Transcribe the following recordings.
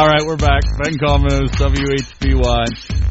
All right, we're back. Ben Cominos, WHBY.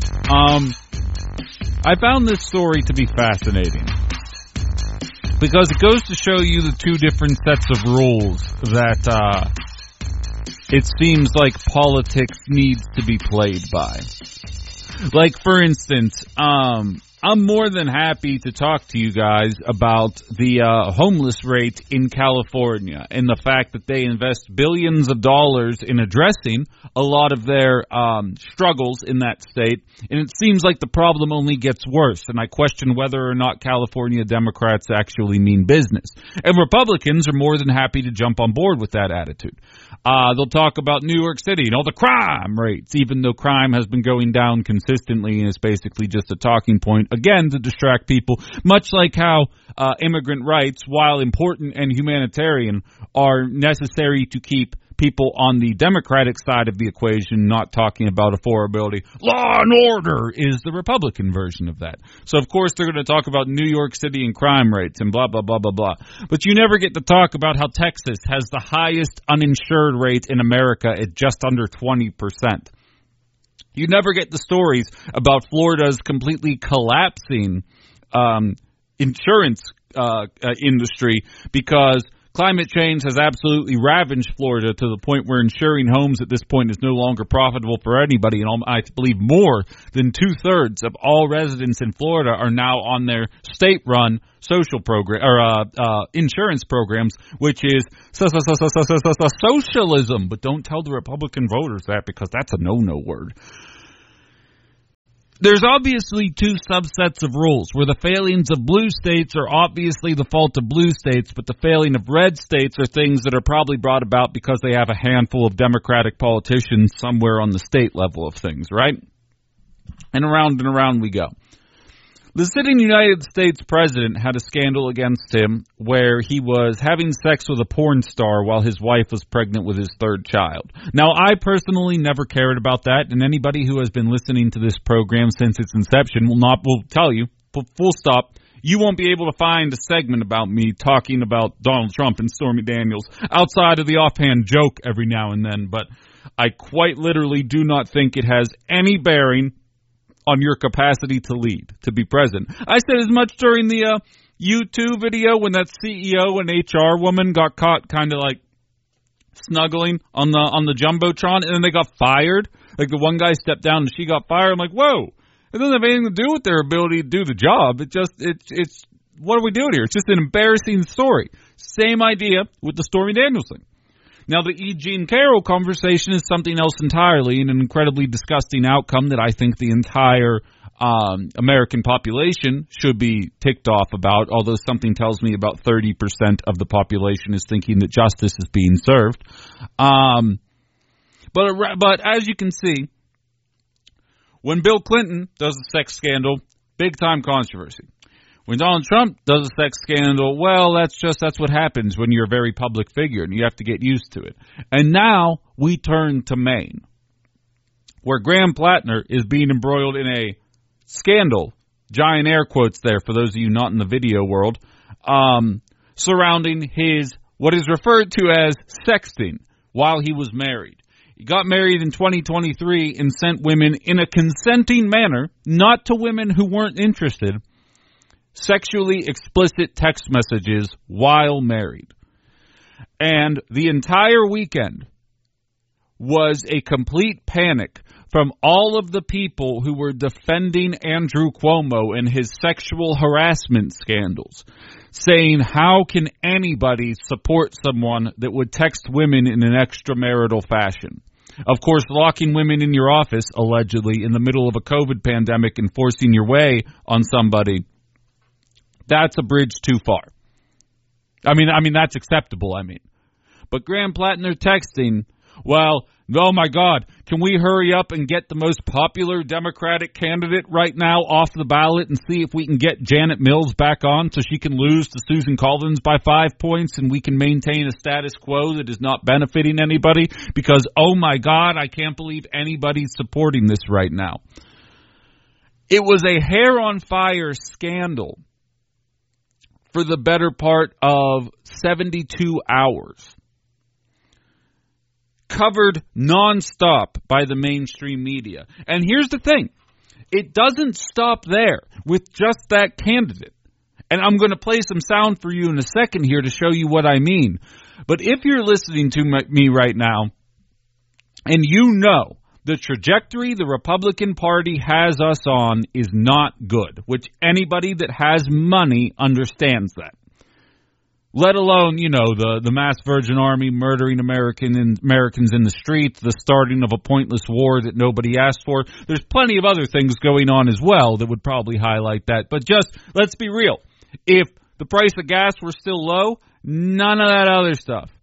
I found this story to be fascinating because it goes to show you the two different sets of rules that it seems like politics needs to be played by. Like, for instance, I'm more than happy to talk to you guys about the homeless rate in California and the fact that they invest billions of dollars in addressing a lot of their struggles in that state. And it seems like the problem only gets worse. And I question whether or not California Democrats actually mean business. And Republicans are more than happy to jump on board with that attitude. They'll talk about New York City and all the crime rates, even though crime has been going down consistently and it's basically just a talking point, again, to distract people, much like how immigrant rights, while important and humanitarian, are necessary to keep people on the Democratic side of the equation not talking about affordability. Law and order is the Republican version of that. So, of course, they're going to talk about New York City and crime rates and blah, blah, blah, blah, blah. But you never get to talk about how Texas has the highest uninsured rate in America at just under 20%. You never get the stories about Florida's completely collapsing insurance industry because climate change has absolutely ravaged Florida to the point where insuring homes at this point is no longer profitable for anybody. And I believe more than 2/3 of all residents in Florida are now on their state-run social program or insurance programs, which is socialism. But don't tell the Republican voters that because that's a no-no word. There's obviously two subsets of rules, where the failings of blue states are obviously the fault of blue states, but the failing of red states are things that are probably brought about because they have a handful of Democratic politicians somewhere on the state level of things, right? And around we go. The sitting United States president had a scandal against him where he was having sex with a porn star while his wife was pregnant with his third child. Now, I personally never cared about that, and anybody who has been listening to this program since its inception will tell you, full stop, you won't be able to find a segment about me talking about Donald Trump and Stormy Daniels outside of the offhand joke every now and then, but I quite literally do not think it has any bearing on your capacity to lead, to be president. I said as much during the U2 video when that CEO and HR woman got caught kind of like snuggling on the Jumbotron, and then they got fired. Like the one guy stepped down and she got fired. I'm like, whoa. It doesn't have anything to do with their ability to do the job. It's what are we doing here? It's just an embarrassing story. Same idea with the Stormy Daniels thing. Now, the E. Jean Carroll conversation is something else entirely, and an incredibly disgusting outcome that I think the entire American population should be ticked off about, although something tells me about 30% of the population is thinking that justice is being served. But as you can see, when Bill Clinton does a sex scandal, big-time controversy. When Donald Trump does a sex scandal, well, that's what happens when you're a very public figure, and you have to get used to it. And now we turn to Maine, where Graham Plattner is being embroiled in a scandal, giant air quotes there for those of you not in the video world, surrounding his, what is referred to as sexting while he was married. He got married in 2023 and sent women in a consenting manner, not to women who weren't interested, sexually explicit text messages while married. And the entire weekend was a complete panic from all of the people who were defending Andrew Cuomo and his sexual harassment scandals, saying how can anybody support someone that would text women in an extramarital fashion? Of course, locking women in your office, allegedly, in the middle of a COVID pandemic and forcing your way on somebody, that's a bridge too far. I mean, that's acceptable, But Graham Plattner texting, well, oh my God, can we hurry up and get the most popular Democratic candidate right now off the ballot and see if we can get Janet Mills back on so she can lose to Susan Collins by 5 points and we can maintain a status quo that is not benefiting anybody? Because, oh my God, I can't believe anybody's supporting this right now. It was a hair-on-fire scandal for the better part of 72 hours. covered nonstop by the mainstream media. And here's the thing. It doesn't stop there with just that candidate. And I'm going to play some sound for you in a second here to show you what I mean. But if you're listening to me right now, and you know the trajectory the Republican Party has us on is not good, which anybody that has money understands that. Let alone, the mass Virgin Army murdering Americans in the streets, the starting of a pointless war that nobody asked for. There's plenty of other things going on as well that would probably highlight that. But just, let's be real. If the price of gas were still low, none of that other stuff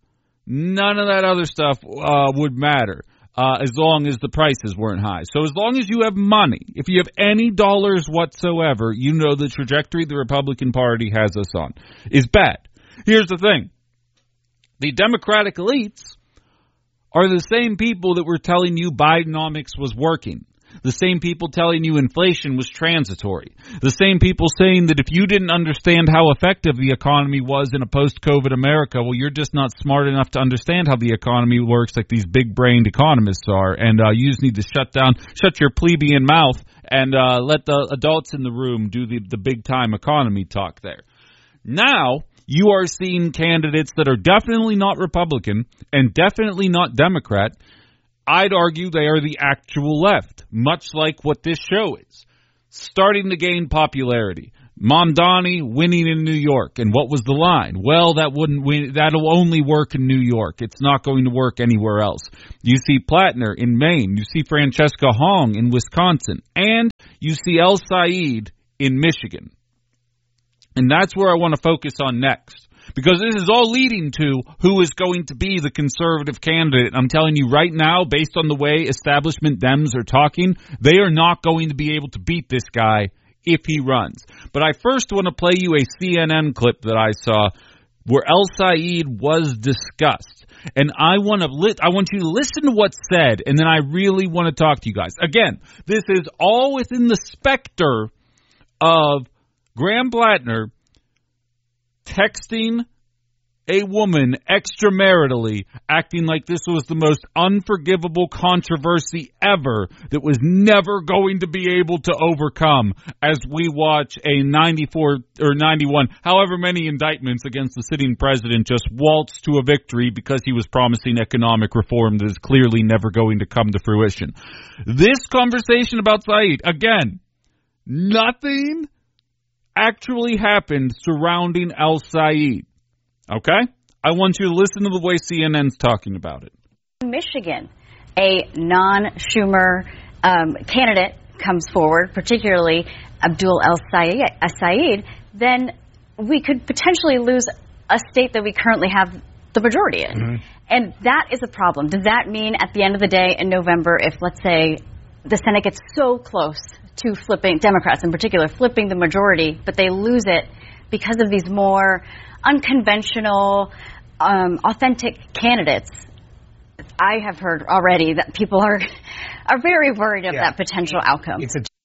would matter as long as the prices weren't high. So as long as you have money, if you have any dollars whatsoever, you know the trajectory the Republican Party has us on is bad. Here's the thing. The Democratic elites are the same people that were telling you Bidenomics was working. The same people telling you inflation was transitory. The same people saying that if you didn't understand how effective the economy was in a post-COVID America, well, you're just not smart enough to understand how the economy works like these big-brained economists are. And you just need to shut your plebeian mouth and let the adults in the room do the big-time economy talk there. Now, you are seeing candidates that are definitely not Republican and definitely not Democrat. I'd argue they are the actual left, much like what this show is. Starting to gain popularity. Mamdani winning in New York. And what was the line? Well, that'll only work in New York. It's not going to work anywhere else. You see Plattner in Maine. You see Francesca Hong in Wisconsin. And you see El Said in Michigan. And that's where I want to focus on next. Because this is all leading to who is going to be the conservative candidate. I'm telling you right now, based on the way establishment Dems are talking, they are not going to be able to beat this guy if he runs. But I first want to play you a CNN clip that I saw where El Said was discussed. And I want you to listen to what's said, and then I really want to talk to you guys. Again, this is all within the specter of Graham Plattner texting a woman extramaritally, acting like this was the most unforgivable controversy ever that was never going to be able to overcome as we watch a 94 or 91, however many indictments against the sitting president just waltz to a victory because he was promising economic reform that is clearly never going to come to fruition. This conversation about Said, again, nothing actually happened surrounding El Said. Okay? I want you to listen to the way CNN's talking about it. Michigan, a non-Schumer candidate comes forward, particularly Abdul El Said, then we could potentially lose a state that we currently have the majority in. Mm-hmm. And that is a problem. Does that mean at the end of the day in November, if, let's say, the Senate gets so close to flipping, Democrats in particular, flipping the majority, but they lose it because of these more unconventional, authentic candidates? I have heard already that people are very worried of that potential outcome.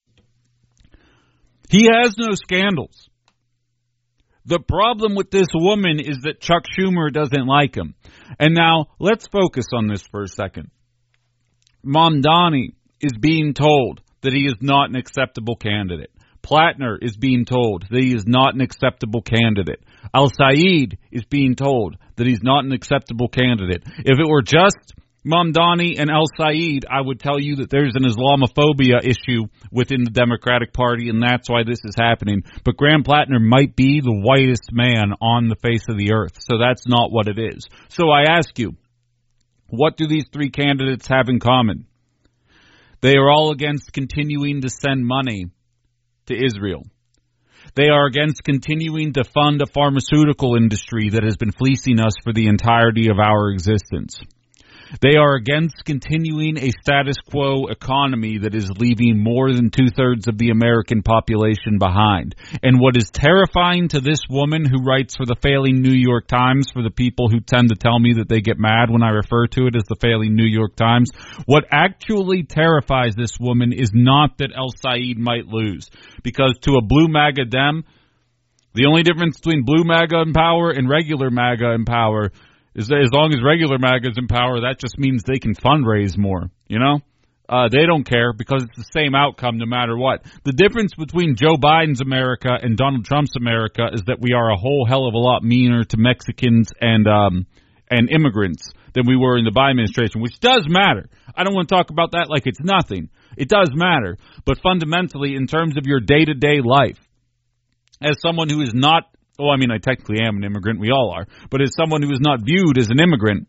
He has no scandals. The problem with this woman is that Chuck Schumer doesn't like him. And now, let's focus on this for a second. Mamdani is being told that he is not an acceptable candidate. Plattner is being told that he is not an acceptable candidate. El Said is being told that he's not an acceptable candidate. If it were just Mamdani and El Said, I would tell you that there's an Islamophobia issue within the Democratic Party, and that's why this is happening. But Graham Plattner might be the whitest man on the face of the earth, so that's not what it is. So I ask you, what do these three candidates have in common? They are all against continuing to send money to Israel. They are against continuing to fund a pharmaceutical industry that has been fleecing us for the entirety of our existence. They are against continuing a status quo economy that is leaving more than 2/3 of the American population behind. And what is terrifying to this woman who writes for the failing New York Times, for the people who tend to tell me that they get mad when I refer to it as the failing New York Times, what actually terrifies this woman is not that El Said might lose. Because to a blue MAGA Dem, the only difference between blue MAGA in power and regular MAGA in power As long as regular MAGA's in power, that just means they can fundraise more, you know? They don't care because it's the same outcome no matter what. The difference between Joe Biden's America and Donald Trump's America is that we are a whole hell of a lot meaner to Mexicans and immigrants than we were in the Biden administration, which does matter. I don't want to talk about that like it's nothing. It does matter. But fundamentally, in terms of your day-to-day life, as someone who is not, well, I mean, I technically am an immigrant. We all are. But as someone who is not viewed as an immigrant,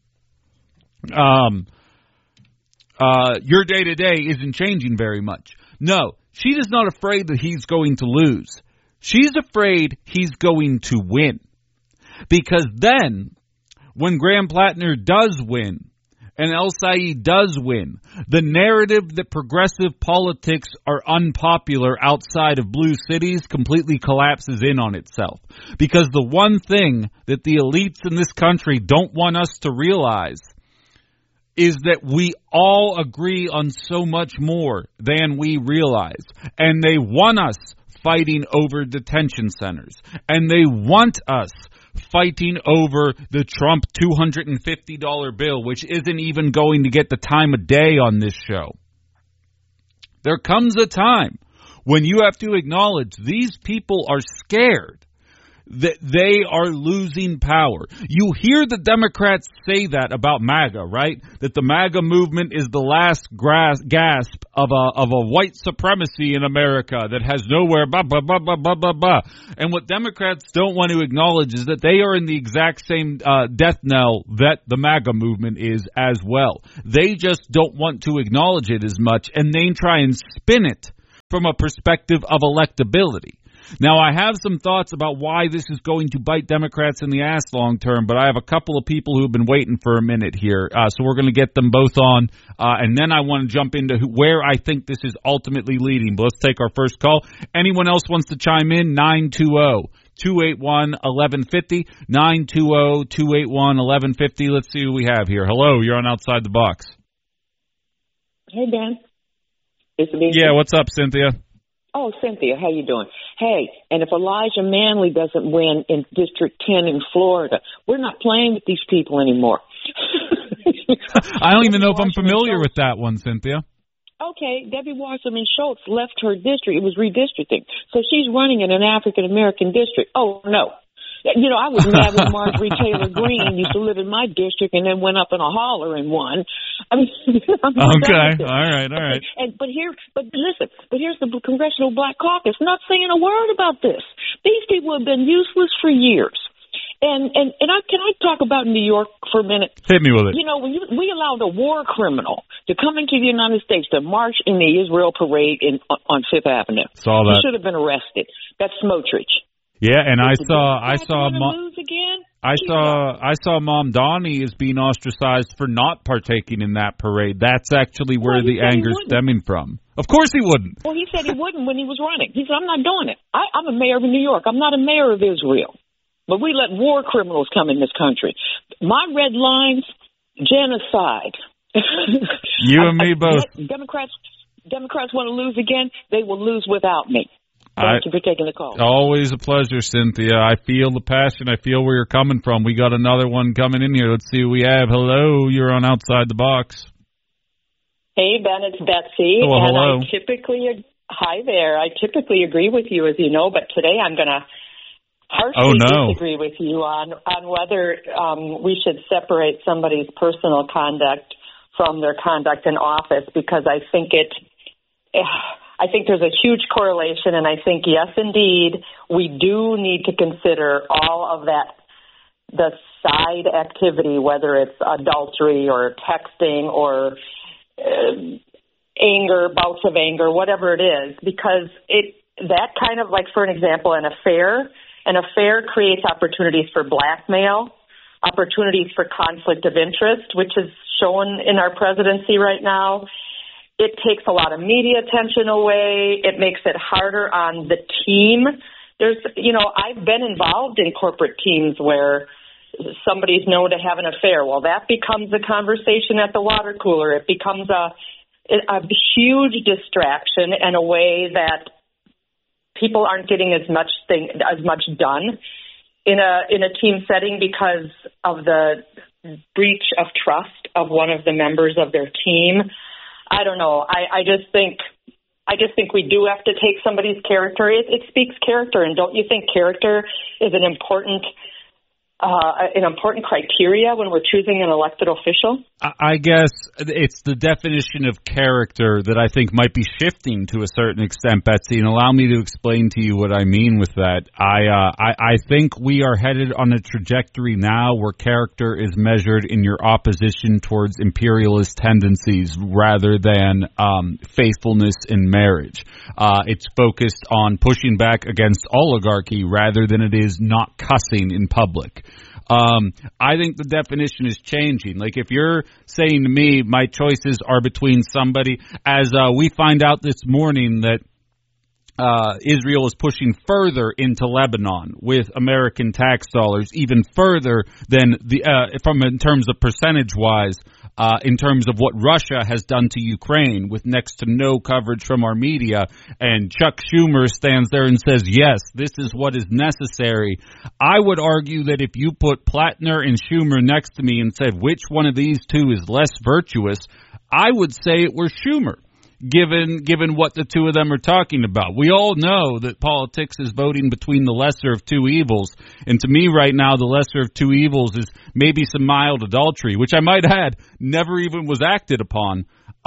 your day-to-day isn't changing very much. No, she is not afraid that he's going to lose. She's afraid he's going to win. Because then, when Graham Plattner does win, and El-Sayed does win, the narrative that progressive politics are unpopular outside of blue cities completely collapses in on itself. Because the one thing that the elites in this country don't want us to realize is that we all agree on so much more than we realize. And they want us fighting over detention centers. And they want us fighting over the Trump $250 bill, which isn't even going to get the time of day on this show. There comes a time when you have to acknowledge these people are scared that they are losing power. You hear the Democrats say that about MAGA, right? That the MAGA movement is the last gasp of a white supremacy in America that has nowhere, blah, blah, blah, blah, blah, blah, blah. And what Democrats don't want to acknowledge is that they are in the exact same death knell that the MAGA movement is as well. They just don't want to acknowledge it as much, and they try and spin it from a perspective of electability. Now, I have some thoughts about why this is going to bite Democrats in the ass long term, but I have a couple of people who have been waiting for a minute here, so we're going to get them both on, and then I want to jump into where I think this is ultimately leading. But let's take our first call. Anyone else wants to chime in? 920-281-1150, 920-281-1150. Let's see who we have here. Hello, you're on Outside the Box. Hey, Dan. It's me. Yeah, what's up, Cynthia? Oh, Cynthia, how you doing? Hey, and if Elijah Manley doesn't win in District 10 in Florida, we're not playing with these people anymore. I don't even know if I'm familiar with that one, Cynthia. Okay, Debbie Wasserman Schultz left her district. It was redistricting. So she's running in an African-American district. Oh, no. You know, I was mad when Marjorie Taylor Greene used to live in my district and then went up in a holler and won. I mean, okay, all right. But here's the Congressional Black Caucus not saying a word about this. These people have been useless for years. And can I talk about New York for a minute? Hit me with it. You know, when we allowed a war criminal to come into the United States to march in the Israel parade on Fifth Avenue. Saw that. He should have been arrested. That's Smotrich. Yeah, and I saw Mom Donnie is being ostracized for not partaking in that parade. That's actually where the anger's stemming from. Of course he wouldn't. Well, he said he wouldn't when he was running. He said, I'm not doing it. I'm a mayor of New York. I'm not a mayor of Israel. But we let war criminals come in this country. My red lines, genocide. You and me both. Democrats want to lose again. They will lose without me. Thank you for taking the call. Always a pleasure, Cynthia. I feel the passion. I feel where you're coming from. We got another one coming in here. Let's see who we have. Hello, you're on Outside the Box. Hey, Ben, it's Betsy. Oh, well, hello. Hi there. I typically agree with you, as you know, but today I'm going to harshly disagree with you on whether we should separate somebody's personal conduct from their conduct in office, because I think there's a huge correlation, and I think, yes, indeed, we do need to consider all of that, the side activity, whether it's adultery or texting or anger, bouts of anger, whatever it is, because that kind of, like, for an example, an affair creates opportunities for blackmail, opportunities for conflict of interest, which is shown in our presidency right now. It takes a lot of media attention away. It makes it harder on the team. I've been involved in corporate teams where somebody's known to have an affair. Well, that becomes a conversation at the water cooler. It becomes a huge distraction and a way that people aren't getting as much done. in a team setting because of the breach of trust of one of the members of their team. I don't know. I just think we do have to take somebody's character. It speaks character, and don't you think character is an important criteria when we're choosing an elected official? I guess it's the definition of character that I think might be shifting to a certain extent, Betsy, and allow me to explain to you what I mean with that. I think we are headed on a trajectory now where character is measured in your opposition towards imperialist tendencies rather than faithfulness in marriage. It's focused on pushing back against oligarchy rather than it is not cussing in public. I think the definition is changing. Like, if you're saying to me my choices are between somebody, as we find out this morning that Israel is pushing further into Lebanon with American tax dollars, even further than in terms of percentage-wise, in terms of what Russia has done to Ukraine, with next to no coverage from our media, and Chuck Schumer stands there and says, yes, this is what is necessary. I would argue that if you put Plattner and Schumer next to me and said which one of these two is less virtuous, I would say it were Schumer. Given what the two of them are talking about. We all know that politics is voting between the lesser of two evils, and to me right now the lesser of two evils is maybe some mild adultery, which I might add never even was acted upon,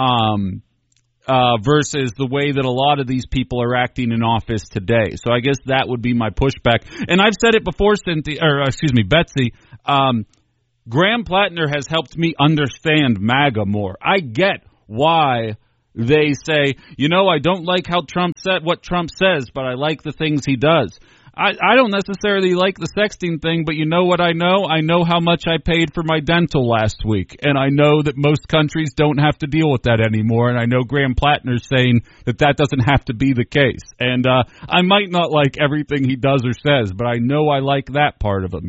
versus the way that a lot of these people are acting in office today. So I guess that would be my pushback. And I've said it before, Betsy, Graham Plattner has helped me understand MAGA more. I get why they say, I don't like how Trump said what Trump says, but I like the things he does. I don't necessarily like the sexting thing, but you know what I know? I know how much I paid for my dental last week, and I know that most countries don't have to deal with that anymore, and I know Graham Plattner's saying that doesn't have to be the case. And I might not like everything he does or says, but I know I like that part of him,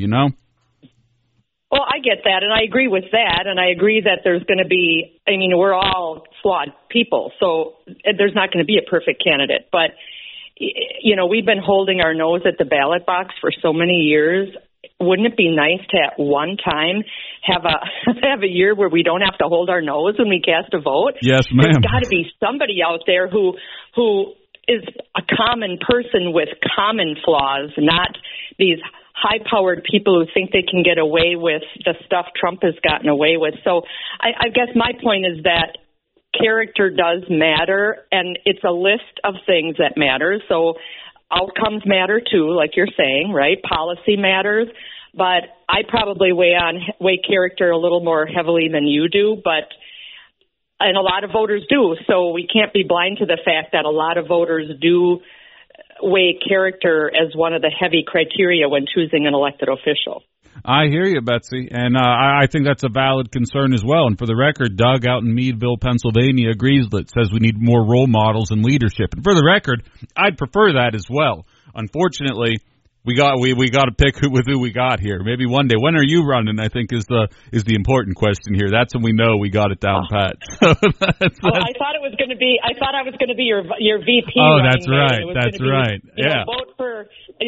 Well, I get that, and I agree with that, and I agree that there's going to be, we're all flawed people, so there's not going to be a perfect candidate. But, we've been holding our nose at the ballot box for so many years. Wouldn't it be nice to at one time have a year where we don't have to hold our nose when we cast a vote? Yes, ma'am. There's got to be somebody out there who is a common person with common flaws, not these high-powered people who think they can get away with the stuff Trump has gotten away with. So I guess my point is that character does matter, and it's a list of things that matter. So outcomes matter too, like you're saying, right? Policy matters. But I probably weigh character a little more heavily than you do, and a lot of voters do. So we can't be blind to the fact that a lot of voters do weigh character as one of the heavy criteria when choosing an elected official. I hear you, Betsy, and I think that's a valid concern as well. And for the record, Doug out in Meadville, Pennsylvania, agrees that says we need more role models in leadership. And for the record, I'd prefer that as well. Unfortunately, we got to pick with who we got here. Maybe one day. When are you running? I think is the important question here. That's when we know we got it down pat. I thought it was going to be. I thought I was going to be your VP. Oh, that's right. That's right. Yeah. Vote for.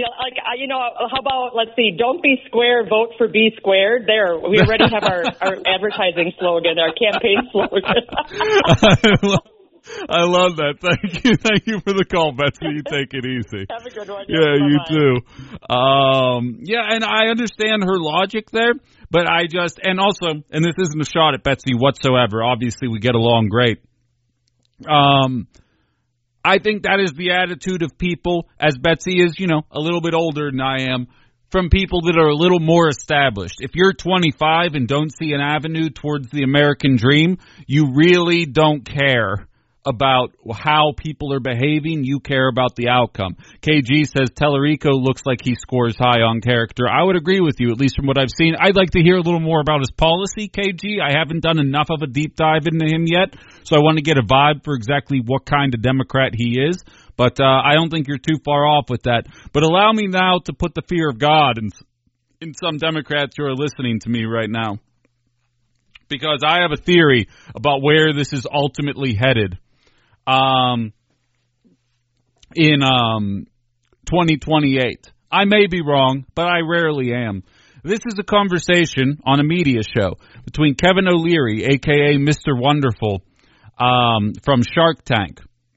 How about, let's see, don't be square, vote for be squared. There, we already have our advertising slogan, our campaign slogan. I love that. Thank you for the call, Betsy. You take it easy. Have a good one. Yeah, you too. And I understand her logic there, but and this isn't a shot at Betsy whatsoever. Obviously, we get along great. I think that is the attitude of people, as Betsy is, a little bit older than I am, from people that are a little more established. If you're 25 and don't see an avenue towards the American dream, you really don't care about how people are behaving. You care about the outcome. KG says Tellerico looks like he scores high on character. I would agree with you, at least from what I've seen. I'd like to hear a little more about his policy, KG. I haven't done enough of a deep dive into him yet, so I want to get a vibe for exactly what kind of Democrat he is. But I don't think you're too far off with that. But allow me now to put the fear of God in some Democrats who are listening to me right now, because I have a theory about where this is ultimately headed. In 2028, I may be wrong, but I rarely am. This is a conversation on a media show between Kevin O'Leary, a.k.a. Mr. Wonderful, from Shark Tank,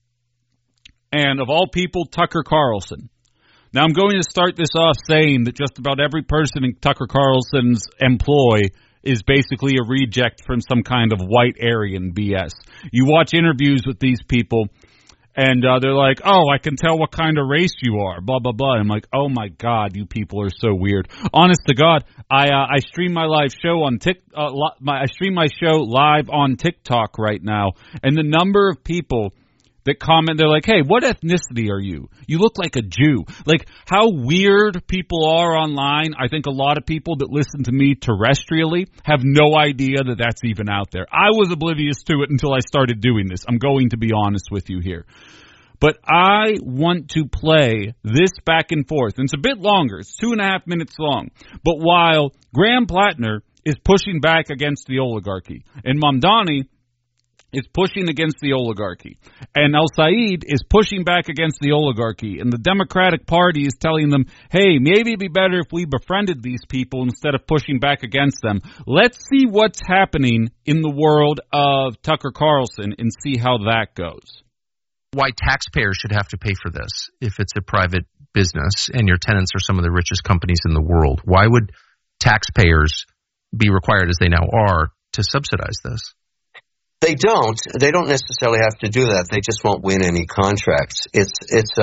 and of all people, Tucker Carlson. Now, I'm going to start this off saying that just about every person in Tucker Carlson's employ is basically a reject from some kind of white Aryan BS. You watch interviews with these people, and they're like, oh, I can tell what kind of race you are, blah, blah, blah. I'm like, oh, my God, you people are so weird. Honest to God, I stream my live show on I stream my show live on TikTok right now, and the number of people that comment, they're like, hey, what ethnicity are you? You look like a Jew. Like, how weird people are online. I think a lot of people that listen to me terrestrially have no idea that that's even out there. I was oblivious to it until I started doing this. I'm going to be honest with you here. But I want to play this back and forth. And it's a bit longer. It's 2.5 minutes long. But while Graham Plattner is pushing back against the oligarchy, and Mamdani is pushing against the oligarchy, and El-Sayed is pushing back against the oligarchy, and the Democratic Party is telling them, hey, maybe it'd be better if we befriended these people instead of pushing back against them. Let's see what's happening in the world of Tucker Carlson and see how that goes. Why taxpayers should have to pay for this if it's a private business and your tenants are some of the richest companies in the world. Why would taxpayers be required, as they now are, to subsidize this? They don't necessarily have to do that. They just won't win any contracts. It's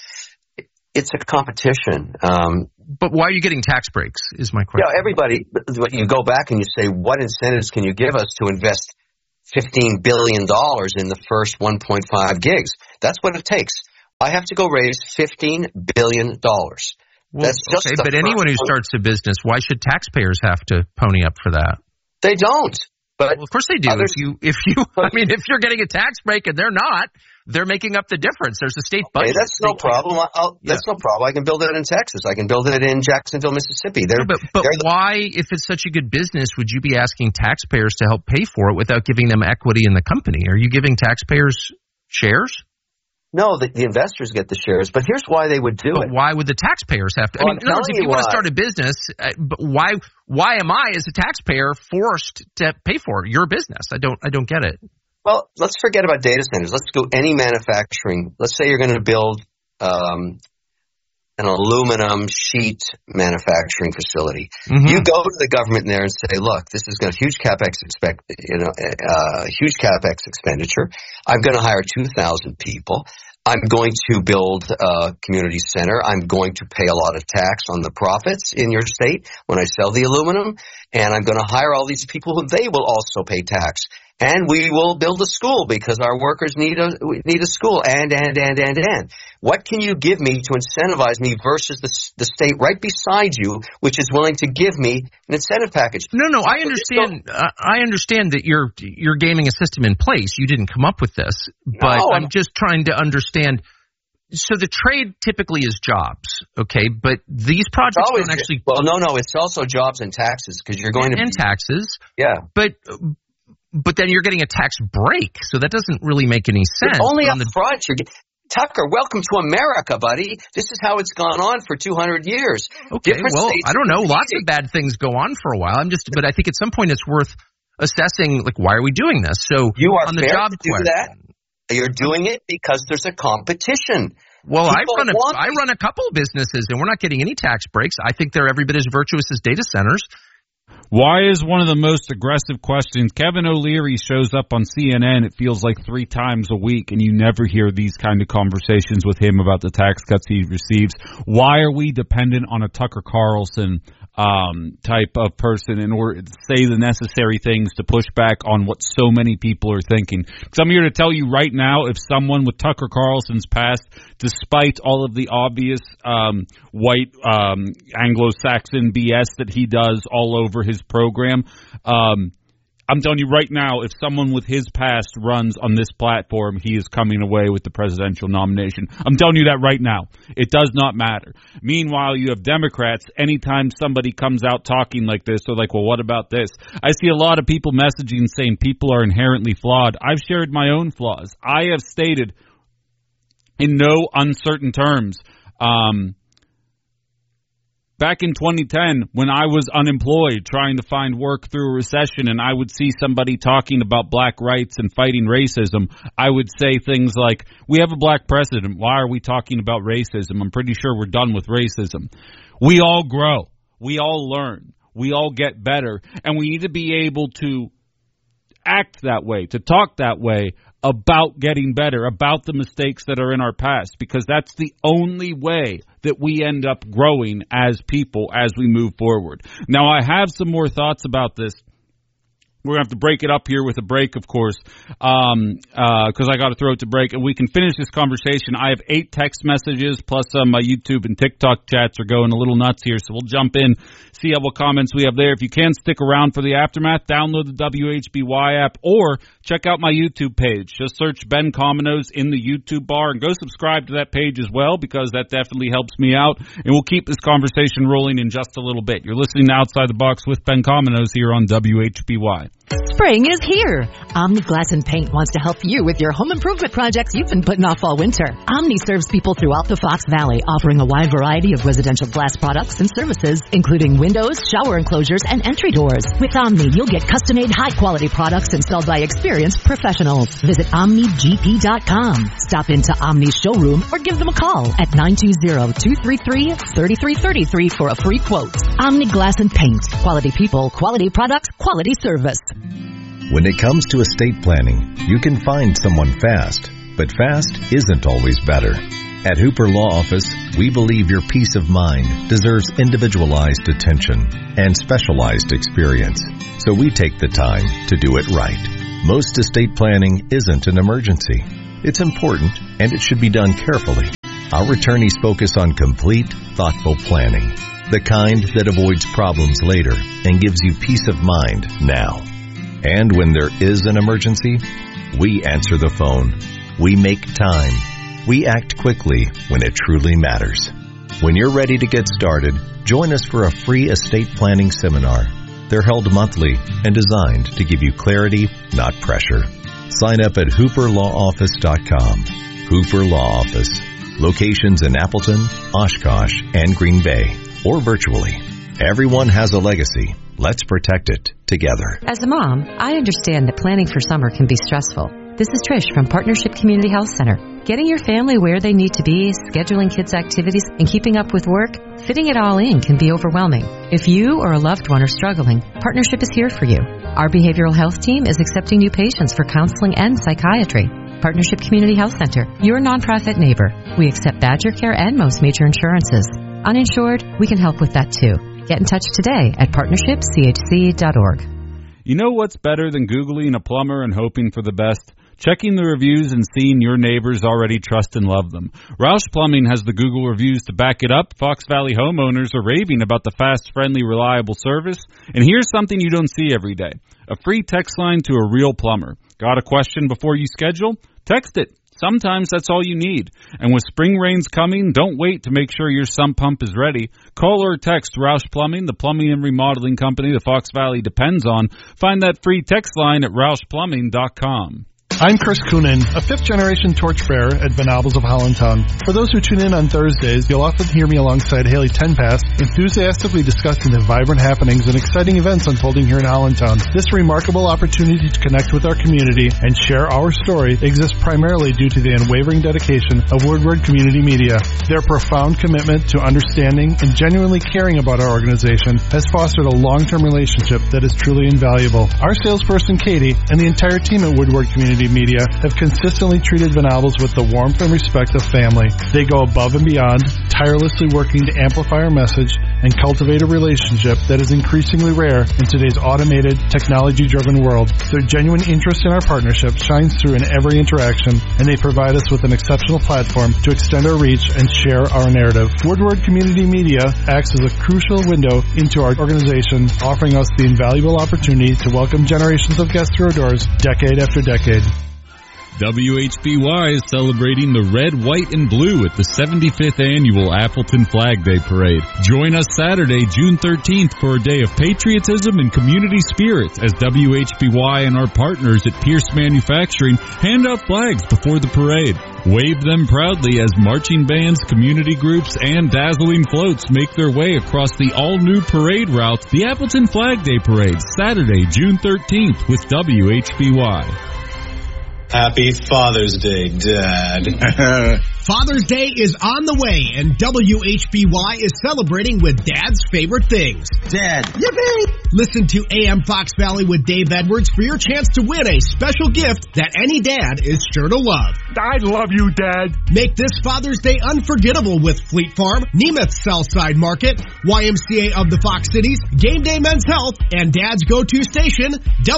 a competition. But why are you getting tax breaks is my question. Yeah, everybody, you go back and you say, what incentives can you give us to invest $15 billion in the first 1.5 gigs? That's what it takes. I have to go raise $15 billion. Well, that's just okay, but anyone who starts a business, why should taxpayers have to pony up for that? They don't. But well, of course they do. If you're getting a tax break and they're not, they're making up the difference. There's a state budget. That's no problem. That's no problem. I can build it in Texas. I can build it in Jacksonville, Mississippi. But why, if it's such a good business, would you be asking taxpayers to help pay for it without giving them equity in the company? Are you giving taxpayers shares? No, the investors get the shares, but here's why they would do it. Why would the taxpayers have to? I mean, in other words, if you want to start a business, why am I, as a taxpayer, forced to pay for your business? I don't get it. Well, let's forget about data centers. Let's go any manufacturing. Let's say you're going to build an aluminum sheet manufacturing facility. Mm-hmm. You go to the government there and say, look, this is going to huge capex expenditure. I'm going to hire 2,000 people. I'm going to build a community center. I'm going to pay a lot of tax on the profits in your state when I sell the aluminum. And I'm going to hire all these people who they will also pay tax. And we will build a school because our workers need a school. And. What can you give me to incentivize me versus the state right beside you, which is willing to give me an incentive package? No, I understand. I understand that you're gaming a system in place. You didn't come up with this, but I'm just trying to understand. So the trade typically is jobs, okay? But these projects don't actually. Well, no, it's also jobs and taxes because you're going and taxes. Yeah, But then you're getting a tax break, so that doesn't really make any sense. It's only up front. Tucker, welcome to America, buddy. This is how it's gone on for 200 years. Okay, I don't know. Lots of bad things go on for a while. But I think at some point it's worth assessing, like, why are we doing this? So you are on the job to do that. You're doing it because there's a competition. Well, I run a couple of businesses, and we're not getting any tax breaks. I think they're every bit as virtuous as data centers. Why is one of the most aggressive questions? Kevin O'Leary shows up on CNN, it feels like 3 times a week, and you never hear these kind of conversations with him about the tax cuts he receives. Why are we dependent on a Tucker Carlson type of person in order to say the necessary things to push back on what so many people are thinking? Because I'm here to tell you right now, if someone with Tucker Carlson's past, despite all of the obvious white Anglo-Saxon BS that he does all over his program, I'm telling you right now, if someone with his past runs on this platform, he is coming away with the presidential nomination. I'm telling you that right now. It does not matter. Meanwhile, you have Democrats, anytime somebody comes out talking like this, they're like, well, what about this? I see a lot of people messaging saying people are inherently flawed. I've shared my own flaws. I have stated in no uncertain terms back in 2010 when I was unemployed trying to find work through a recession and I would see somebody talking about black rights and fighting racism, I would say things like, we have a black president. Why are we talking about racism? I'm pretty sure we're done with racism. We all grow. We all learn. We all get better. And we need to be able to act that way, to talk that way about getting better, about the mistakes that are in our past, because that's the only way that we end up growing as people as we move forward. Now, I have some more thoughts about this. We're going to have to break it up here with a break, of course, because I got to throw it to break. And we can finish this conversation. I have 8 text messages, plus my YouTube and TikTok chats are going a little nuts here. So we'll jump in, see what comments we have there. If you can stick around for the aftermath, download the WHBY app or check out my YouTube page. Just search Ben Cominos in the YouTube bar and go subscribe to that page as well, because that definitely helps me out. And we'll keep this conversation rolling in just a little bit. You're listening to Outside the Box with Ben Cominos here on WHBY. Spring is here. Omni Glass and Paint wants to help you with your home improvement projects you've been putting off all winter. Omni serves people throughout the Fox Valley, offering a wide variety of residential glass products and services, including windows, shower enclosures, and entry doors. With Omni, you'll get custom-made, high-quality products installed by experienced professionals. Visit OmniGP.com. Stop into Omni's showroom or give them a call at 920-233-3333 for a free quote. Omni Glass and Paint. Quality people, quality products, quality service. When it comes to estate planning, you can find someone fast, but fast isn't always better. At Hooper Law Office, we believe your peace of mind deserves individualized attention and specialized experience, so we take the time to do it right. Most estate planning isn't an emergency. It's important, and it should be done carefully. Our attorneys focus on complete, thoughtful planning, the kind that avoids problems later and gives you peace of mind now. And when there is an emergency, we answer the phone. We make time. We act quickly when it truly matters. When you're ready to get started, join us for a free estate planning seminar. They're held monthly and designed to give you clarity, not pressure. Sign up at HooperLawOffice.com. Hooper Law Office. Locations in Appleton, Oshkosh, and Green Bay, or virtually. Everyone has a legacy. Let's protect it together. As a mom, I understand that planning for summer can be stressful. This is Trish from Partnership Community Health Center. Getting your family where they need to be, scheduling kids' activities, and keeping up with work, fitting it all in can be overwhelming. If you or a loved one are struggling, Partnership is here for you. Our behavioral health team is accepting new patients for counseling and psychiatry. Partnership Community Health Center, your nonprofit neighbor. We accept Badger Care and most major insurances. Uninsured, we can help with that too. Get in touch today at partnershipchc.org. You know what's better than Googling a plumber and hoping for the best? Checking the reviews and seeing your neighbors already trust and love them. Roush Plumbing has the Google reviews to back it up. Fox Valley homeowners are raving about the fast, friendly, reliable service. And here's something you don't see every day. A free text line to a real plumber. Got a question before you schedule? Text it. Sometimes that's all you need. And with spring rains coming, don't wait to make sure your sump pump is ready. Call or text Roush Plumbing, the plumbing and remodeling company the Fox Valley depends on. Find that free text line at RoushPlumbing.com. I'm Chris Coonan, a fifth-generation torchbearer at Venables of Hollandtown. For those who tune in on Thursdays, you'll often hear me alongside Haley Tenpass enthusiastically discussing the vibrant happenings and exciting events unfolding here in Hollandtown. This remarkable opportunity to connect with our community and share our story exists primarily due to the unwavering dedication of Woodward Community Media. Their profound commitment to understanding and genuinely caring about our organization has fostered a long-term relationship that is truly invaluable. Our salesperson, Katie, and the entire team at Woodward Community Media have consistently treated Venables with the warmth and respect of family. They go above and beyond, tirelessly working to amplify our message and cultivate a relationship that is increasingly rare in today's automated, technology-driven world. Their genuine interest in our partnership shines through in every interaction, and they provide us with an exceptional platform to extend our reach and share our narrative. Woodward Community Media acts as a crucial window into our organization, offering us the invaluable opportunity to welcome generations of guests through our doors decade after decade. WHBY is celebrating the red, white, and blue at the 75th Annual Appleton Flag Day Parade. Join us Saturday, June 13th for a day of patriotism and community spirit as WHBY and our partners at Pierce Manufacturing hand out flags before the parade. Wave them proudly as marching bands, community groups, and dazzling floats make their way across the all-new parade route, the Appleton Flag Day Parade, Saturday, June 13th with WHBY. Happy Father's Day, Dad. Father's Day is on the way, and WHBY is celebrating with Dad's favorite things. Dad. Yippee! Listen to AM Fox Valley with Dave Edwards for your chance to win a special gift that any dad is sure to love. I love you, Dad. Make this Father's Day unforgettable with Fleet Farm, Nemeth Southside Market, YMCA of the Fox Cities, Game Day Men's Health, and Dad's go-to station,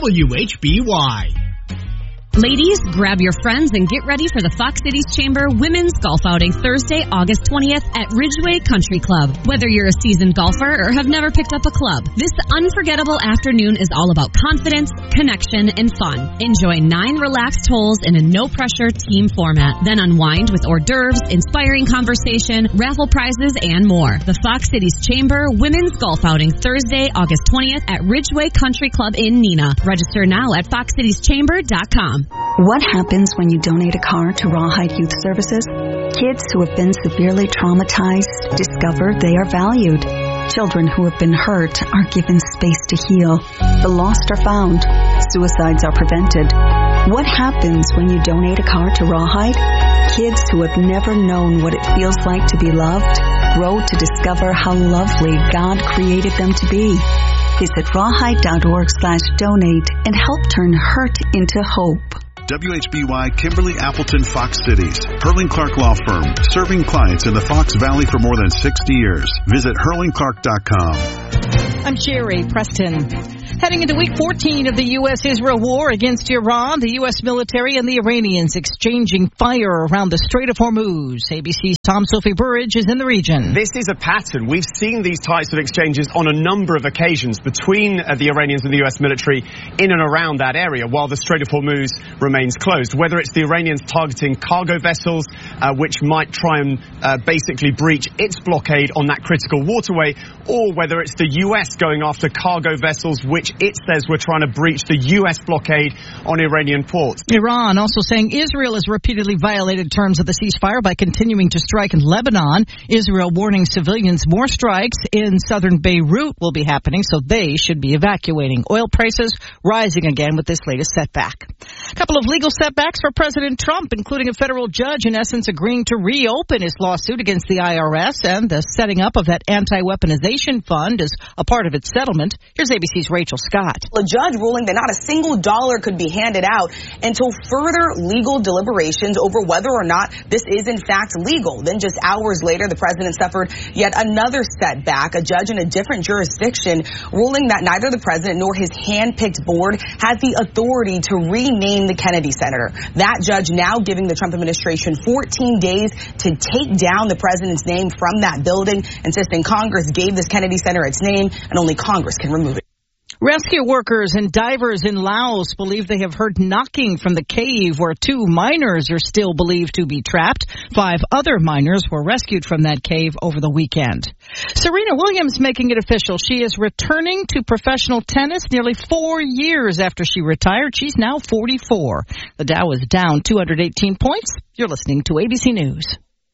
WHBY. Ladies, grab your friends and get ready for the Fox Cities Chamber Women's Golf Outing Thursday, August 20th at Ridgeway Country Club. Whether you're a seasoned golfer or have never picked up a club, this unforgettable afternoon is all about confidence, connection, and fun. Enjoy 9 relaxed holes in a no-pressure team format. Then unwind with hors d'oeuvres, inspiring conversation, raffle prizes, and more. The Fox Cities Chamber Women's Golf Outing Thursday, August 20th at Ridgeway Country Club in Neenah. Register now at foxcitieschamber.com. What happens when you donate a car to Rawhide Youth Services? Kids who have been severely traumatized discover they are valued. Children who have been hurt are given space to heal. The lost are found. Suicides are prevented. What happens when you donate a car to Rawhide? Kids who have never known what it feels like to be loved grow to discover how lovely God created them to be. Visit rawhide.org/donate and help turn hurt into hope. WHBY Kimberly Appleton Fox Cities. Hurling Clark Law Firm, serving clients in the Fox Valley for more than 60 years. Visit hurlingclark.com. I'm Sherry Preston. Heading into week 14 of the U.S.-Israel war against Iran, the U.S. military and the Iranians exchanging fire around the Strait of Hormuz. ABC's Tom Sophie Burridge is in the region. This is a pattern. We've seen these types of exchanges on a number of occasions between the Iranians and the U.S. military in and around that area while the Strait of Hormuz remains closed. Whether it's the Iranians targeting cargo vessels, which might try and basically breach its blockade on that critical waterway, or whether it's the U.S. going after cargo vessels which it says we're trying to breach the U.S. blockade on Iranian ports. Iran also saying Israel has repeatedly violated terms of the ceasefire by continuing to strike in Lebanon. Israel warning civilians more strikes in southern Beirut will be happening, so they should be evacuating. Oil prices rising again with this latest setback. A couple of legal setbacks for President Trump, including a federal judge in essence agreeing to reopen his lawsuit against the IRS and the setting up of that anti-weaponization fund as a part of its settlement. Here's ABC's Rachel Scott. A judge ruling that not a single dollar could be handed out until further legal deliberations over whether or not this is in fact legal. Then just hours later, the president suffered yet another setback. A judge in a different jurisdiction ruling that neither the president nor his hand-picked board has the authority to rename the Kennedy Center. That judge now giving the Trump administration 14 days to take down the president's name from that building, insisting Congress gave this Kennedy Center its name and only Congress can remove it. Rescue workers and divers in Laos believe they have heard knocking from the cave where 2 miners are still believed to be trapped. 5 other miners were rescued from that cave over the weekend. Serena Williams making it official. She is returning to professional tennis nearly 4 years after she retired. She's now 44. The Dow is down 218 points. You're listening to ABC News.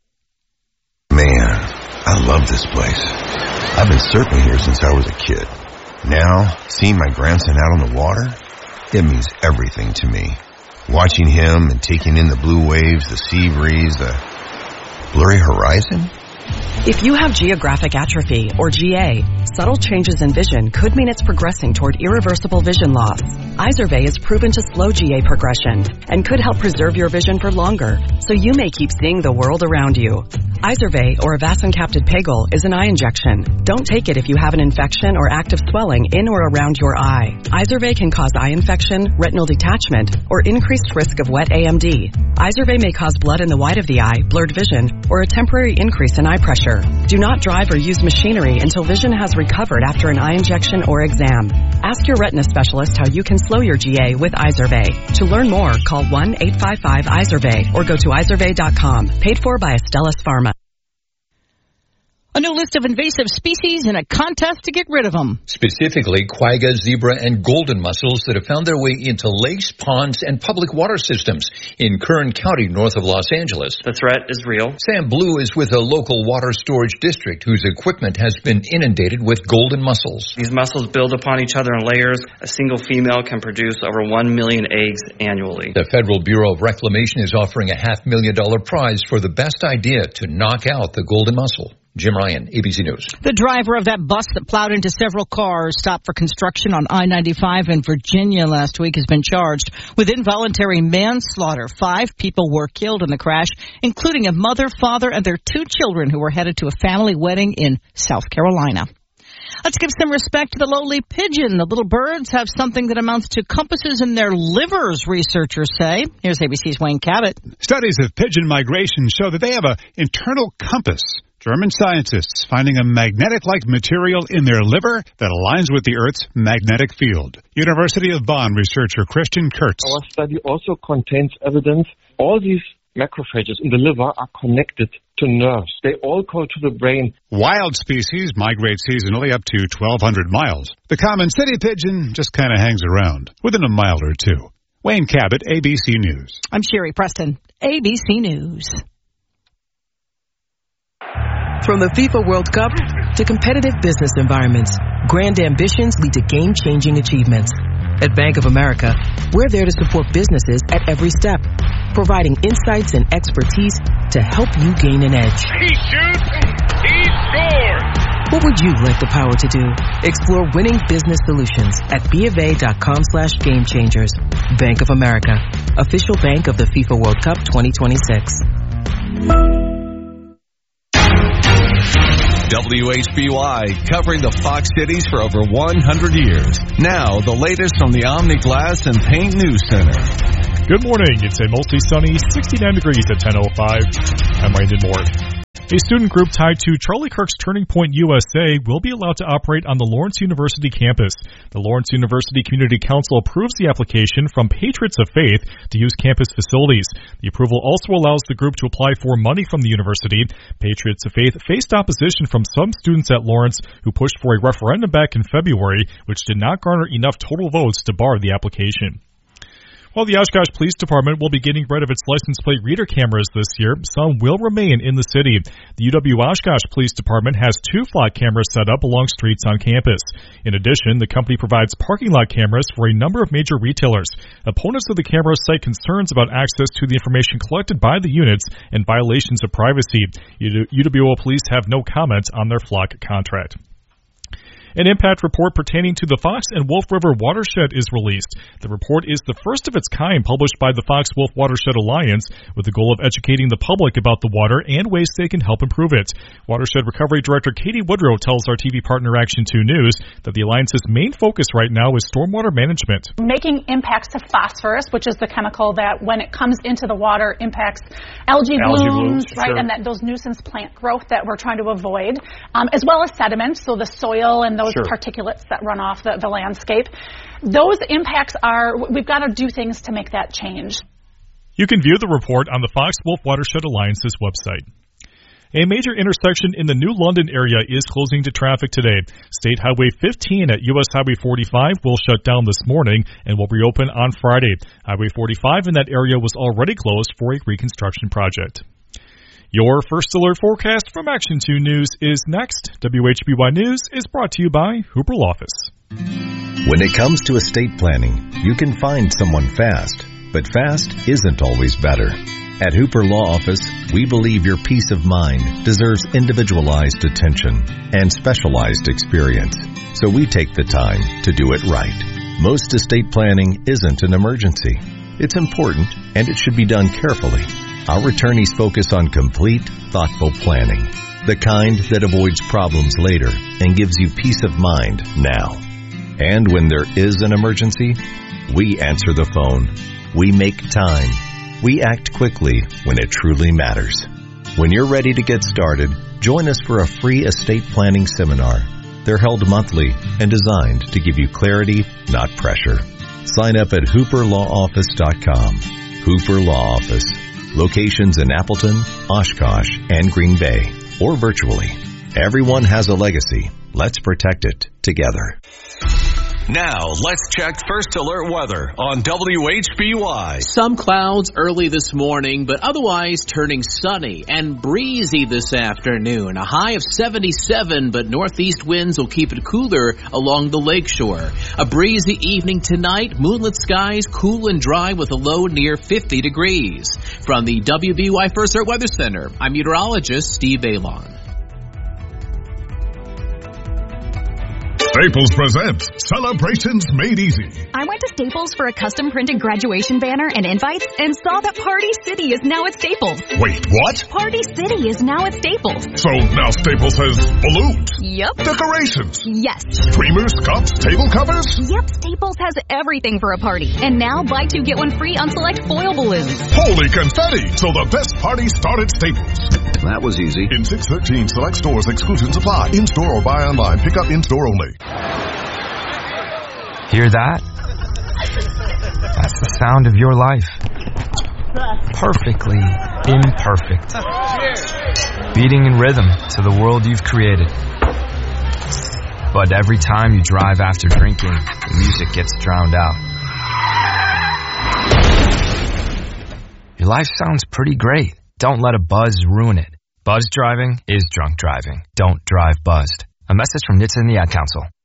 Man, I love this place. I've been surfing here since I was a kid. Now, seeing my grandson out on the water, it means everything to me. Watching him and taking in the blue waves, the sea breeze, the blurry horizon. If you have geographic atrophy, or GA, subtle changes in vision could mean it's progressing toward irreversible vision loss. Izervay is proven to slow GA progression and could help preserve your vision for longer, so you may keep seeing the world around you. Izervay, or avacincaptad pegol, is an eye injection. Don't take it if you have an infection or active swelling in or around your eye. Izervay can cause eye infection, retinal detachment, or increased risk of wet AMD. Izervay may cause blood in the white of the eye, blurred vision, or a temporary increase in eye pressure. Do not drive or use machinery until vision has recovered after an eye injection or exam. Ask your retina specialist how you can slow your GA with Izervay. To learn more, call 1-855-IZERVAY or go to izervay.com. Paid for by Astellas Pharma. A new list of invasive species in a contest to get rid of them. Specifically, quagga, zebra, and golden mussels that have found their way into lakes, ponds, and public water systems in Kern County, north of Los Angeles. The threat is real. Sam Blue is with a local water storage district whose equipment has been inundated with golden mussels. These mussels build upon each other in layers. A single female can produce over 1 million eggs annually. The Federal Bureau of Reclamation is offering a $500,000 prize for the best idea to knock out the golden mussel. Jim Ryan, ABC News. The driver of that bus that plowed into several cars stopped for construction on I-95 in Virginia last week has been charged with involuntary manslaughter. 5 people were killed in the crash, including a mother, father, and their 2 children who were headed to a family wedding in South Carolina. Let's give some respect to the lowly pigeon. The little birds have something that amounts to compasses in their livers, researchers say. Here's ABC's Wayne Cabot. Studies of pigeon migration show that they have an internal compass. German scientists finding a magnetic-like material in their liver that aligns with the Earth's magnetic field. University of Bonn researcher Christian Kurtz. Our study also contains evidence all these macrophages in the liver are connected to nerves. They all go to the brain. Wild species migrate seasonally up to 1,200 miles. The common city pigeon just kind of hangs around, within a mile or two. Wayne Cabot, ABC News. I'm Sherry Preston, ABC News. From the FIFA World Cup to competitive business environments, grand ambitions lead to game-changing achievements. At Bank of America, we're there to support businesses at every step, providing insights and expertise to help you gain an edge. He shoots, he scores! What would you like the power to do? Explore winning business solutions at BofA.com/gamechangers. Bank of America, official bank of the FIFA World Cup 2026. WHBY, covering the Fox Cities for over 100 years. Now, the latest from the Omni Glass and Paint News Center. Good morning. It's a mostly sunny 69 degrees at 10:05. I'm Brandon Moore. A student group tied to Charlie Kirk's Turning Point USA will be allowed to operate on the Lawrence University campus. The Lawrence University Community Council approves the application from Patriots of Faith to use campus facilities. The approval also allows the group to apply for money from the university. Patriots of Faith faced opposition from some students at Lawrence who pushed for a referendum back in February, which did not garner enough total votes to bar the application. While the Oshkosh Police Department will be getting rid of its license plate reader cameras this year, some will remain in the city. The UW-Oshkosh Police Department has 2 flock cameras set up along streets on campus. In addition, the company provides parking lot cameras for a number of major retailers. Opponents of the cameras cite concerns about access to the information collected by the units and violations of privacy. UWO police have no comment on their flock contract. An impact report pertaining to the Fox and Wolf River watershed is released. The report is the first of its kind published by the Fox-Wolf Watershed Alliance with the goal of educating the public about the water and ways they can help improve it. Watershed Recovery Director Katie Woodrow tells our TV partner Action 2 News that the Alliance's main focus right now is stormwater management. Making impacts to phosphorus, which is the chemical that when it comes into the water impacts algae blooms, right, sure. And that those nuisance plant growth that we're trying to avoid, as well as sediments, so the soil and those particulates that run off the landscape. Those impacts we've got to do things to make that change. You can view the report on the Fox-Wolf Watershed Alliance's website. A major intersection in the New London area is closing to traffic today. State Highway 15 at U.S. Highway 45 will shut down this morning and will reopen on Friday. Highway 45 in that area was already closed for a reconstruction project. Your first alert forecast from Action 2 News is next. WHBY News is brought to you by Hooper Law Office. When it comes to estate planning, you can find someone fast, but fast isn't always better. At Hooper Law Office, we believe your peace of mind deserves individualized attention and specialized experience, so we take the time to do it right. Most estate planning isn't an emergency. It's important, and it should be done carefully. Our attorneys focus on complete, thoughtful planning, the kind that avoids problems later and gives you peace of mind now. And when there is an emergency, we answer the phone. We make time. We act quickly when it truly matters. When you're ready to get started, join us for a free estate planning seminar. They're held monthly and designed to give you clarity, not pressure. Sign up at HooperLawOffice.com. Hooper Law Office. Locations in Appleton, Oshkosh, and Green Bay, or virtually. Everyone has a legacy. Let's protect it together. Now, let's check First Alert weather on WHBY. Some clouds early this morning, but otherwise turning sunny and breezy this afternoon. A high of 77, but northeast winds will keep it cooler along the lakeshore. A breezy evening tonight, moonlit skies, cool and dry with a low near 50 degrees. From the WBY First Alert Weather Center, I'm meteorologist Steve Balon. Staples presents Celebrations Made Easy. I went to Staples for a custom printed graduation banner and invites and saw that Party City is now at Staples. Wait, what? Party City is now at Staples. So now Staples has balloons. Yep. Decorations. Yes. Streamers, cups, table covers. Yep, Staples has everything for a party. And now buy two, get one free on select foil balloons. Holy confetti! So the best party started Staples. That was easy. In 613 select stores, exclusions apply. In-store or buy online. Pick up in-store only. Hear that? That's the sound of your life. Perfectly imperfect. Beating in rhythm to the world you've created. But every time you drive after drinking, the music gets drowned out. Your life sounds pretty great. Don't let a buzz ruin it. Buzz driving is drunk driving. Don't drive buzzed. A message from NHTSA and the Ad Council.